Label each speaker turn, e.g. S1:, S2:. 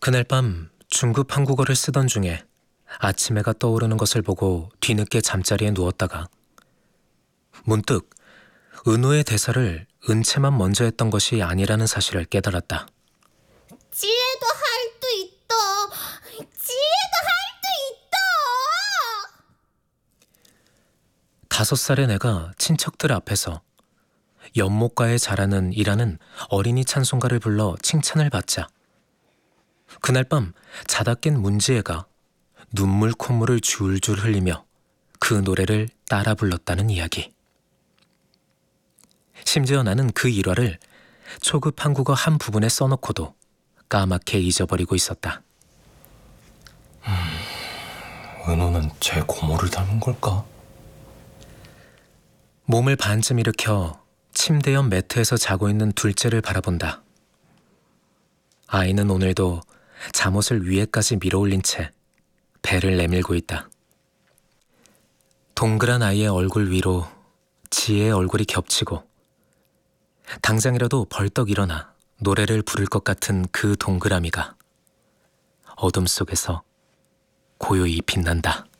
S1: 그날 밤 중급 한국어를 쓰던 중에 아침 해가 떠오르는 것을 보고 뒤늦게 잠자리에 누웠다가 문득 은호의 대사를 은채만 먼저 했던 것이 아니라는 사실을 깨달았다.
S2: 지혜도 할 수 있어. 지혜도 할 수 있어.
S1: 5살의 내가 친척들 앞에서 연못가에 자라는 이라는 어린이 찬송가를 불러 칭찬을 받자 그날 밤 자다 깬 문지혜가 눈물 콧물을 줄줄 흘리며 그 노래를 따라 불렀다는 이야기. 심지어 나는 그 일화를 초급 한국어 한 부분에 써놓고도 까맣게 잊어버리고 있었다.
S3: 은호는 제 고모를 닮은 걸까?
S1: 몸을 반쯤 일으켜 침대 옆 매트에서 자고 있는 둘째를 바라본다. 아이는 오늘도 잠옷을 위에까지 밀어올린 채 배를 내밀고 있다. 동그란 아이의 얼굴 위로 지혜의 얼굴이 겹치고 당장이라도 벌떡 일어나 노래를 부를 것 같은 그 동그라미가 어둠 속에서 고요히 빛난다.